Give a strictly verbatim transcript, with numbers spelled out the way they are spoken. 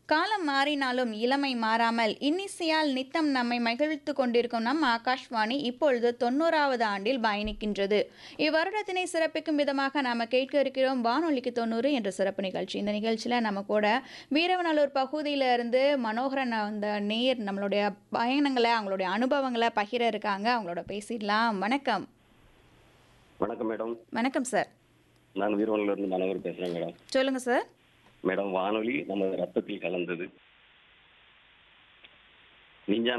காலம் மாறினாலும் இளமை மாறாமல் இன்னிசையால் நித்தம் நம்மை மகிழ்வித்து கொண்டிருக்கும் நம் ஆகாஷ்வாணி இப்பொழுது தொண்ணூறாவது ஆண்டில் பயணிக்கின்றது. இவ்வருடத்தினை சிறப்பிக்கும் விதமாக நாம் கேட்க இருக்கிறோம் வானொலிக்கு தொண்ணூறு என்ற சிறப்பு நிகழ்ச்சி. இந்த நிகழ்ச்சியில் நம்ம கூட வீரவநல்லூர் பகுதியில இருந்து மனோகரன் அந்த நேர் நம்மளுடைய பயணங்களை அவங்களுடைய அனுபவங்களை பகிர இருக்காங்க. அவங்களோட பேசிடலாம். வணக்கம். வணக்கம் மேடம். வணக்கம் சார். நான் வீரவனிலிருந்து இருந்து மனோகர் பேசுறேன் மேடம். சொல்லுங்க சார். மேடம், வானொலி நம்ம ரத்தத்தில் கலந்தது. விஞ்ஞான